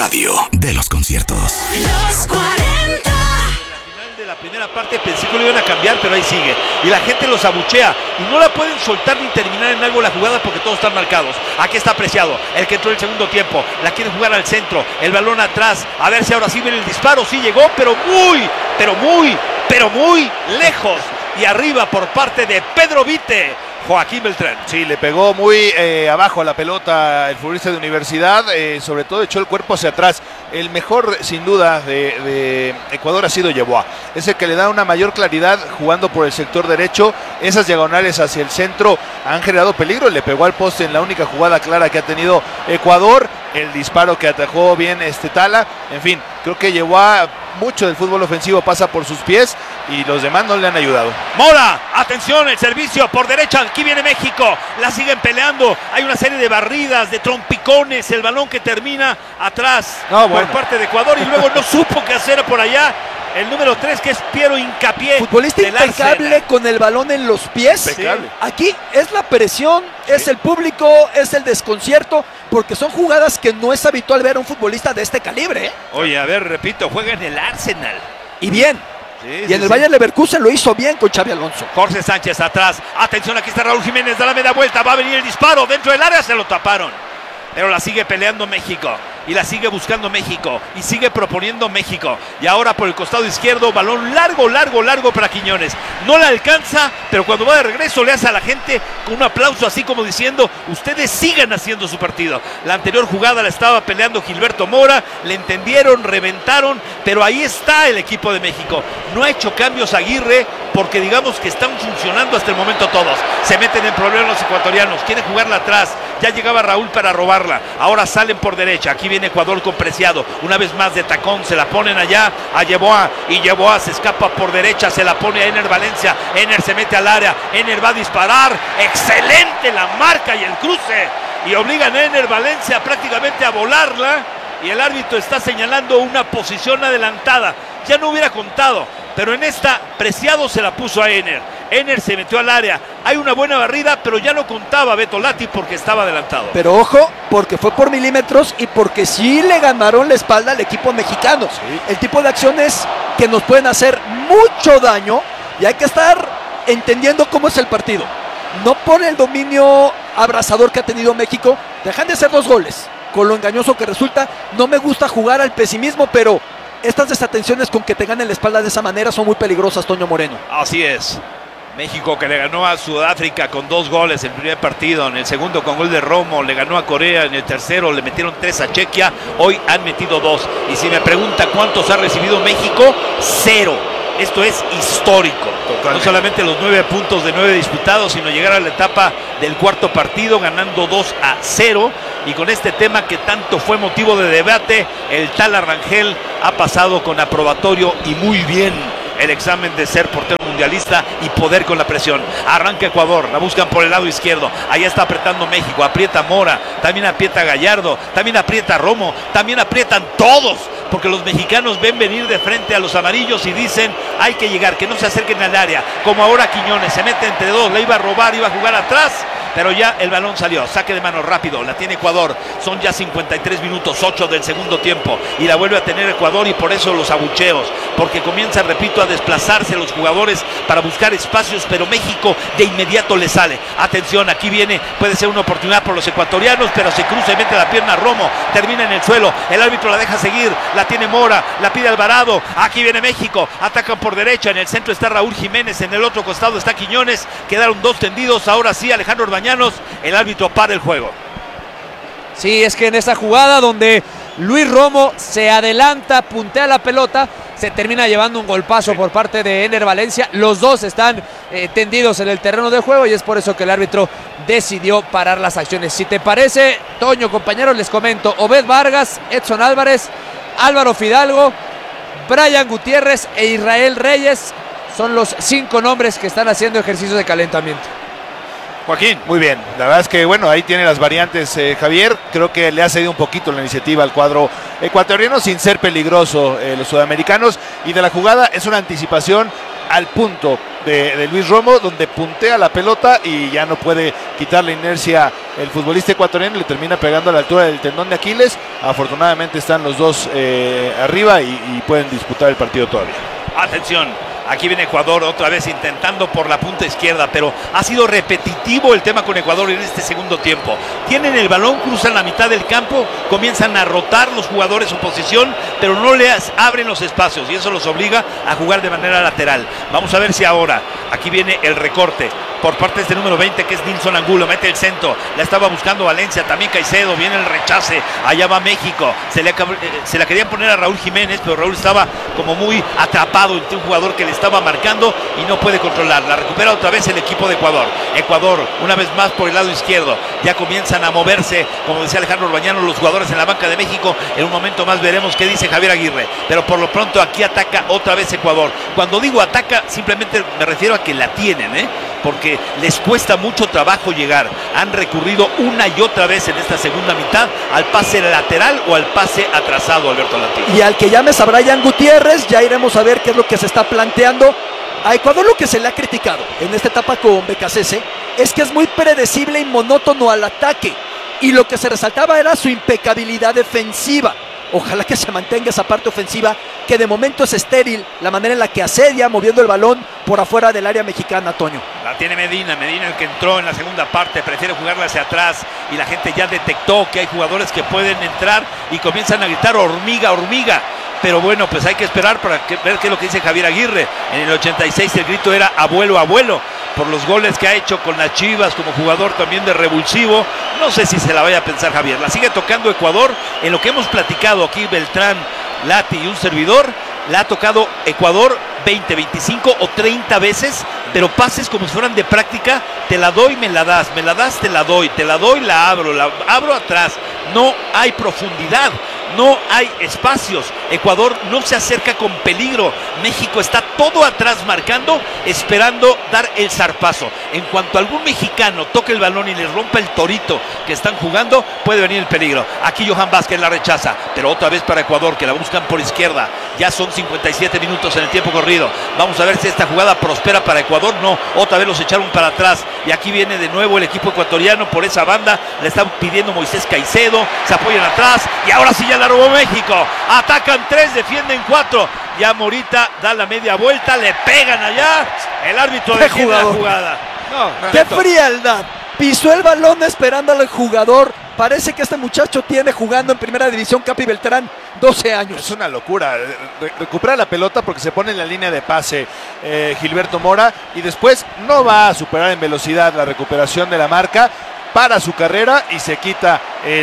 radio de los conciertos. Los 40. De la primera parte pensé que lo iban a cambiar, pero ahí sigue y la gente los abuchea y no la pueden soltar ni terminar en algo la jugada porque todos están marcados. Aquí está Preciado, el que entró en el segundo tiempo, la quiere jugar al centro, el balón atrás, a ver si ahora sí viene el disparo. Sí llegó, pero muy lejos y arriba por parte de Pedro Vite. Joaquín Beltrán. Sí, le pegó muy abajo a la pelota el futbolista de Universidad, sobre todo echó el cuerpo hacia atrás. El mejor, sin duda, de Ecuador ha sido Yeboah. Es el que le da una mayor claridad jugando por el sector derecho. Esas diagonales hacia el centro han generado peligro. Le pegó al poste en la única jugada clara que ha tenido Ecuador. El disparo que atajó bien Tala. En fin, creo que Yeboah, mucho del fútbol ofensivo pasa por sus pies y los demás no le han ayudado. Mora, atención, el servicio por derecha, aquí viene México, la siguen peleando, hay una serie de barridas, de trompicones, el balón que termina atrás por parte de Ecuador y luego no supo qué hacer por allá. El número 3 que es Piero Hincapié. Futbolista impecable con el balón en los pies. Impecable. Aquí es la presión, es el público, es el desconcierto, porque son jugadas que no es habitual ver a un futbolista de este calibre, ¿eh? Oye, a ver, repito, juega en el Arsenal. Y bien. Y en el Bayer Leverkusen lo hizo bien con Xabi Alonso. Jorge Sánchez atrás. Atención, aquí está Raúl Jiménez, da la media vuelta, va a venir el disparo dentro del área, se lo taparon. Pero la sigue peleando México y la sigue buscando México y sigue proponiendo México. Y ahora por el costado izquierdo, balón largo para Quiñones. No la alcanza, pero cuando va de regreso le hace a la gente con un aplauso así como diciendo, ustedes sigan haciendo su partido. La anterior jugada la estaba peleando Gilberto Mora, le entendieron, reventaron, pero ahí está el equipo de México. No ha hecho cambios Aguirre porque digamos que están funcionando hasta el momento todos. Se meten en problemas los ecuatorianos, quieren jugarla atrás. Ya llegaba Raúl para robarla, ahora salen por derecha, aquí viene Ecuador con Preciado, una vez más de tacón, se la ponen allá a Yeboah, y Yeboah se escapa por derecha, se la pone a Ener Valencia, Ener se mete al área, Ener va a disparar, excelente la marca y el cruce, y obligan a Ener Valencia prácticamente a volarla, y el árbitro está señalando una posición adelantada, ya no hubiera contado, pero en esta Preciado se la puso a Ener. Ener se metió al área, hay una buena barrida, pero ya no contaba Beto Lati porque estaba adelantado. Pero ojo, porque fue por milímetros y porque sí le ganaron la espalda al equipo mexicano. Sí. El tipo de acciones que nos pueden hacer mucho daño y hay que estar entendiendo cómo es el partido. No por el dominio abrasador que ha tenido México, dejan de ser 2 goles. Con lo engañoso que resulta, no me gusta jugar al pesimismo, pero estas desatenciones con que te ganen la espalda de esa manera son muy peligrosas, Toño Moreno. Así es. México que le ganó a Sudáfrica con 2 goles en el primer partido, en el segundo con gol de Romo, le ganó a Corea, en el tercero le metieron 3 a Chequia, hoy han metido 2. Y si me pregunta cuántos ha recibido México, 0. Esto es histórico. Totalmente. No solamente los 9 puntos de 9 disputados, sino llegar a la etapa del cuarto partido ganando 2 a 0. Y con este tema que tanto fue motivo de debate, el Tala Rangel ha pasado con aprobatorio y muy bien el examen de ser portero mundialista y poder con la presión. Arranca Ecuador, la buscan por el lado izquierdo, allá está apretando México, aprieta Mora, también aprieta Gallardo, también aprieta Romo, también aprietan todos, porque los mexicanos ven venir de frente a los amarillos y dicen, hay que llegar, que no se acerquen al área, como ahora Quiñones, se mete entre 2, la iba a robar, iba a jugar atrás, pero ya el balón salió, saque de mano rápido, la tiene Ecuador, son ya 53 minutos, 8 del segundo tiempo, y la vuelve a tener Ecuador y por eso los abucheos, porque comienza, repito, a desplazarse los jugadores para buscar espacios, pero México de inmediato le sale. Atención, aquí viene, puede ser una oportunidad por los ecuatorianos, pero se cruza y mete la pierna a Romo, termina en el suelo, el árbitro la deja seguir, la tiene Mora, la pide Alvarado, aquí viene México, atacan por derecha, en el centro está Raúl Jiménez, en el otro costado está Quiñones, quedaron 2 tendidos, ahora sí Alejandro Orbañanos, el árbitro para el juego. Sí, es que en esa jugada donde Luis Romo se adelanta, puntea la pelota, se termina llevando un golpazo por parte de Ener Valencia. Los dos están tendidos en el terreno de juego y es por eso que el árbitro decidió parar las acciones. Si te parece, Toño, compañeros, les comento. Obed Vargas, Edson Álvarez, Álvaro Fidalgo, Brian Gutiérrez e Israel Reyes son los 5 nombres que están haciendo ejercicios de calentamiento. Joaquín. Muy bien, la verdad es que bueno, ahí tiene las variantes Javier, creo que le ha cedido un poquito la iniciativa al cuadro ecuatoriano sin ser peligroso los sudamericanos, y de la jugada es una anticipación al punto de Luis Romo, donde puntea la pelota y ya no puede quitar la inercia el futbolista ecuatoriano, le termina pegando a la altura del tendón de Aquiles. Afortunadamente están los dos arriba y pueden disputar el partido todavía. Atención, aquí viene Ecuador otra vez intentando por la punta izquierda, pero ha sido repetitivo el tema con Ecuador en este segundo tiempo. Tienen el balón, cruzan la mitad del campo, comienzan a rotar los jugadores su posición, pero no les abren los espacios y eso los obliga a jugar de manera lateral. Vamos a ver si ahora, aquí viene el recorte por parte de este número 20 que es Nilson Angulo, mete el centro, la estaba buscando Valencia, también Caicedo, viene el rechace, allá va México, se la querían poner a Raúl Jiménez, pero Raúl estaba como muy atrapado entre un jugador que le estaba marcando y no puede controlar. La recupera otra vez el equipo de Ecuador. Ecuador, una vez más por el lado izquierdo, ya comienzan a moverse, como decía Alejandro Orbañano, los jugadores en la banca de México. En un momento más veremos qué dice Javier Aguirre, pero por lo pronto aquí ataca otra vez Ecuador. Cuando digo ataca, simplemente me refiero a que la tienen, porque les cuesta mucho trabajo llegar. Han recurrido una y otra vez en esta segunda mitad al pase lateral o al pase atrasado, Alberto Latino. Y al que llames a Brian Gutiérrez, ya iremos a ver qué es lo que se está planteando. A Ecuador lo que se le ha criticado en esta etapa con Becasese es que es muy predecible y monótono al ataque, y lo que se resaltaba era su impecabilidad defensiva. Ojalá que se mantenga esa parte ofensiva, que de momento es estéril, la manera en la que asedia moviendo el balón por afuera del área mexicana, Toño. La tiene Medina el que entró en la segunda parte, prefiere jugarla hacia atrás y la gente ya detectó que hay jugadores que pueden entrar y comienzan a gritar hormiga, hormiga. Pero bueno, pues hay que esperar para ver qué es lo que dice Javier Aguirre. En el 86 el grito era abuelo, abuelo, por los goles que ha hecho con las Chivas como jugador también de revulsivo. No sé si se la vaya a pensar Javier. La sigue tocando Ecuador. En lo que hemos platicado aquí Beltrán, Lati y un servidor, la ha tocado Ecuador 20, 25 o 30 veces, pero pases como si fueran de práctica. Te la doy, me la das, te la doy, la abro atrás. No hay profundidad, no hay espacios. Ecuador no se acerca con peligro. México está todo atrás marcando, esperando dar el zarpazo. En cuanto algún mexicano toque el balón y les rompa el torito que están jugando, puede venir el peligro. Aquí Johan Vázquez la rechaza, pero otra vez para Ecuador, que la buscan por izquierda. Ya son 57 minutos en el tiempo corrido. Vamos a ver si esta jugada prospera para Ecuador. No, otra vez los echaron para atrás. Y aquí viene de nuevo el equipo ecuatoriano por esa banda. Le están pidiendo Moisés Caicedo. Se apoyan atrás. Y ahora sí ya la robó México. Atacan 3, defienden 4. Ya Morita da la media vuelta. Le pegan allá. El árbitro detiene la jugada. ¡Qué frialdad! Pisó el balón esperando al jugador. Parece que este muchacho tiene jugando en primera división Capi Beltrán 12 años. Es una locura. Recupera la pelota porque se pone en la línea de pase Gilberto Mora, y después no va a superar en velocidad la recuperación de la marca. Para su carrera y se quita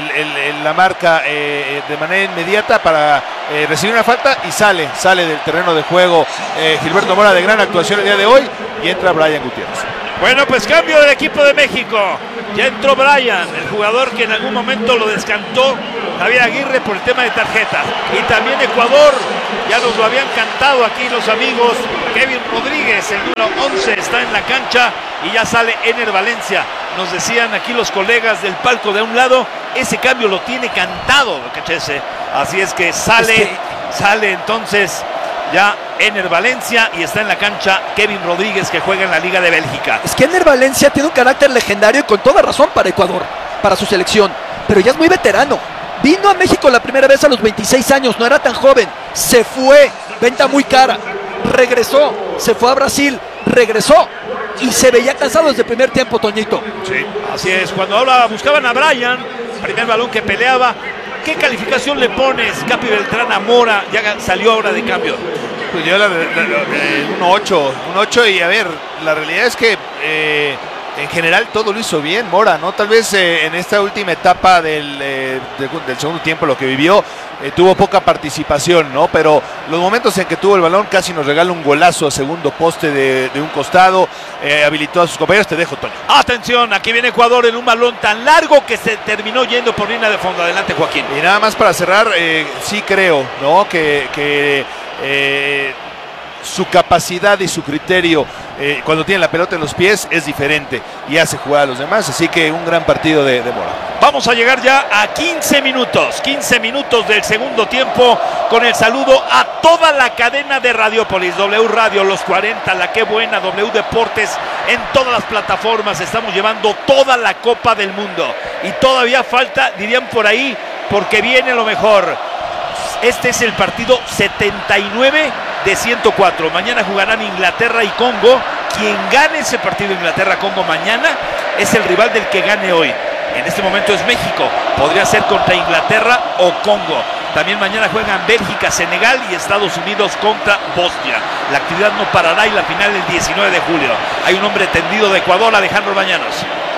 la marca de manera inmediata para recibir una falta y sale del terreno de juego Gilberto Mora, de gran actuación el día de hoy, y entra Brian Gutiérrez. Bueno, pues cambio del equipo de México. Ya entró Brian, el jugador que en algún momento lo descantó Javier Aguirre por el tema de tarjetas. Y también Ecuador, ya nos lo habían cantado aquí los amigos. Kevin Rodríguez, el número 11, está en la cancha y ya sale Ener Valencia. Nos decían aquí los colegas del palco de un lado, ese cambio lo tiene cantado, Becasese. Así es que sale entonces ya Ener Valencia y está en la cancha Kevin Rodríguez, que juega en la Liga de Bélgica. Es que Ener Valencia tiene un carácter legendario y con toda razón para Ecuador, para su selección, pero ya es muy veterano. Vino a México la primera vez a los 26 años, no era tan joven, se fue, venta muy cara, regresó, se fue a Brasil, regresó y se veía cansado desde el primer tiempo, Toñito. Sí, así es. Cuando buscaban a Brian, primer balón que peleaba. ¿Qué calificación le pones, Capi Beltrán, a Mora? Ya salió ahora de cambio. Pues yo un 8, y a ver, la realidad es que en general todo lo hizo bien Mora, ¿no? Tal vez en esta última etapa del segundo tiempo, lo que vivió, tuvo poca participación, ¿no? Pero los momentos en que tuvo el balón casi nos regala un golazo a segundo poste de un costado, habilitó a sus compañeros. Te dejo, Toño. Atención, aquí viene Ecuador en un balón tan largo que se terminó yendo por línea de fondo. Adelante, Joaquín. Y nada más para cerrar, sí creo, ¿no? Que su capacidad y su criterio cuando tiene la pelota en los pies es diferente y hace jugar a los demás, así que un gran partido de Mora. Vamos a llegar ya a 15 minutos del segundo tiempo con el saludo a toda la cadena de Radiopolis, W Radio, Los 40, La Qué Buena, W Deportes, en todas las plataformas estamos llevando toda la Copa del Mundo y todavía falta, dirían por ahí, porque viene lo mejor. Este es el partido 79 de 104. Mañana jugarán Inglaterra y Congo. Quien gane ese partido Inglaterra-Congo mañana es el rival del que gane hoy. En este momento es México. Podría ser contra Inglaterra o Congo. También mañana juegan Bélgica, Senegal y Estados Unidos contra Bosnia. La actividad no parará y la final el 19 de julio. Hay un hombre tendido de Ecuador, Alejandro Bañanos.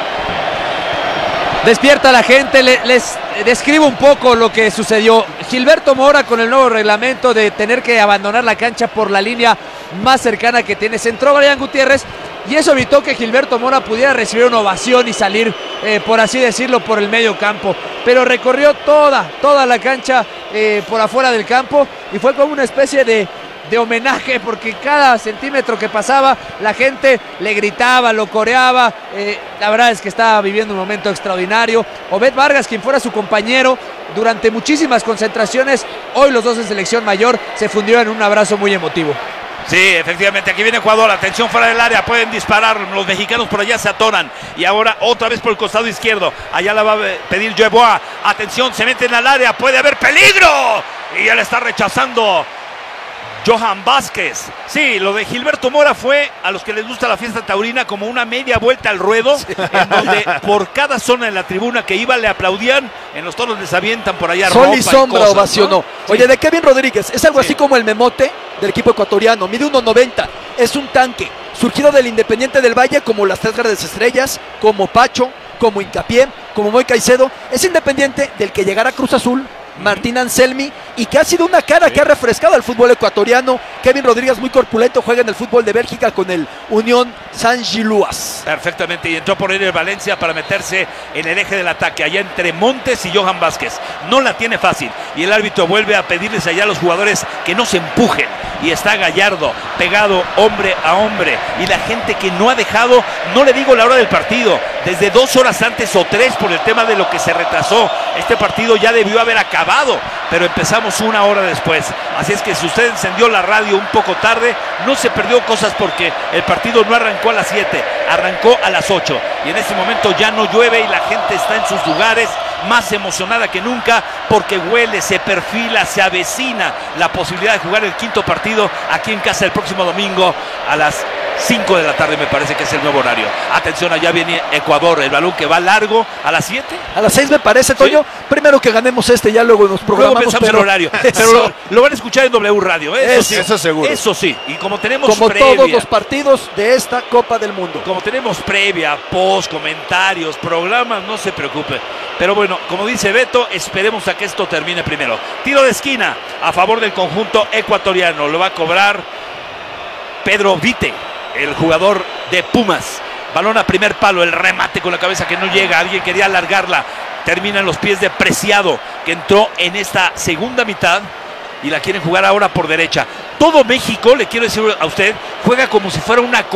Despierta la gente, les describo un poco lo que sucedió. Gilberto Mora, con el nuevo reglamento de tener que abandonar la cancha por la línea más cercana que tiene, se entró Brian Gutiérrez y eso evitó que Gilberto Mora pudiera recibir una ovación y salir, por así decirlo, por el medio campo. Pero recorrió toda la cancha por afuera del campo y fue como una especie de homenaje, porque cada centímetro que pasaba la gente le gritaba, lo coreaba. La verdad es que estaba viviendo un momento extraordinario. Obed Vargas, quien fuera su compañero durante muchísimas concentraciones, hoy los dos en selección mayor, se fundió en un abrazo muy emotivo. Sí, efectivamente, aquí viene Ecuador, atención fuera del área, pueden disparar, los mexicanos por allá se atoran, y ahora otra vez por el costado izquierdo, allá la va a pedir Yeboah, atención, se meten al área, puede haber peligro, y ya le está rechazando Johan Vázquez. Sí, lo de Gilberto Mora fue, a los que les gusta la fiesta taurina, como una media vuelta al ruedo, en donde por cada zona de la tribuna que iba le aplaudían, en los toros les avientan por allá Sol ropa y sombra cosas, ovacionó. ¿no? Oye, de Kevin Rodríguez, es algo Sí. así como el Memote del equipo ecuatoriano, mide 1.90, es un tanque, surgido del Independiente del Valle, como las Tres Grandes Estrellas, como Pacho, como Hincapié, como Moy Caicedo. Es Independiente del que llegara a Cruz Azul, Martín Anselmi, y que ha sido una cara que ha refrescado al fútbol ecuatoriano. Kevin Rodríguez, muy corpulento, juega en el fútbol de Bélgica con el Unión Saint-Gilloise. Perfectamente, y entró por el Valencia para meterse en el eje del ataque, allá entre Montes y Johan Vázquez. No la tiene fácil, y el árbitro vuelve a pedirles allá a los jugadores que no se empujen, y está Gallardo pegado hombre a hombre, y la gente que no ha dejado, no le digo la hora del partido, desde 2 horas antes o 3 por el tema de lo que se retrasó. Este partido ya debió haber acabado, pero empezamos 1 hora después. Así es que si usted encendió la radio un poco tarde, no se perdió cosas, porque el partido no arrancó a las 7, arrancó a las 8. Y en este momento ya no llueve y la gente está en sus lugares más emocionada que nunca, porque huele, se perfila, se avecina la posibilidad de jugar el quinto partido aquí en casa el próximo domingo a las 5 de la tarde, me parece que es el nuevo horario. Atención, allá viene Ecuador, el balón que va largo a las 7. A las 6 me parece, Toño. Sí. Primero que ganemos ya luego nos Luego programamos. pensamos el horario, pero lo van a escuchar en W Radio, Eso seguro. Eso sí, y como tenemos Como previa, todos los partidos de esta Copa del Mundo. como tenemos previa, post, comentarios, programas, no se preocupe. Pero bueno, como dice Beto, esperemos a que esto termine primero. Tiro de esquina a favor del conjunto ecuatoriano, lo va a cobrar Pedro Vite, el jugador de Pumas. Balón a primer palo, el remate con la cabeza que no llega, alguien quería alargarla, termina en los pies de Preciado, que entró en esta segunda mitad y la quieren jugar ahora por derecha. Todo México, le quiero decir a usted, juega como si fuera una